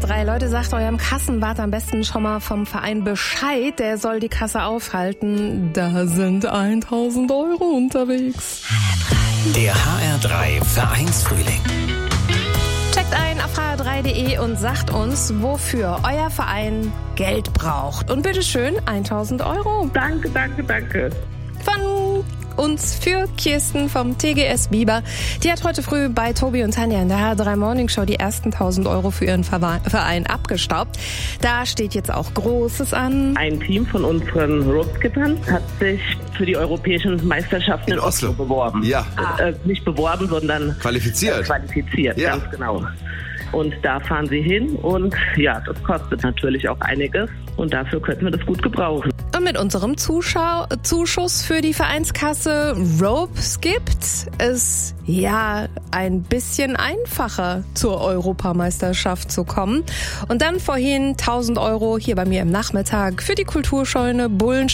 HR3. Leute, sagt eurem Kassenwart am besten schon mal vom Verein Bescheid. Der soll die Kasse aufhalten. Da sind 1000 Euro unterwegs. Der HR3 Vereinsfrühling. Checkt ein auf hr3.de und sagt uns, wofür euer Verein Geld braucht. Und bitteschön 1000 Euro. Danke. Von uns für Kirsten vom TGS Biber. Die hat heute früh bei Tobi und Tanja in der HR3 Morning Show die ersten 1000 Euro für ihren Verein abgestaubt. Da steht jetzt auch Großes an. Ein Team von unseren Rope-Skippern hat sich für die europäischen Meisterschaften in Oslo beworben. Ja. Nicht beworben, sondern qualifiziert. Ja. Ganz genau. Und da fahren sie hin und ja, das kostet natürlich auch einiges und dafür könnten wir das gut gebrauchen. Und mit unserem Zuschuss für die Vereinskasse Rope gibt es ja ein bisschen einfacher zur Europameisterschaft zu kommen. Und dann vorhin 1000 Euro hier bei mir im Nachmittag für die Kulturscheune Bullen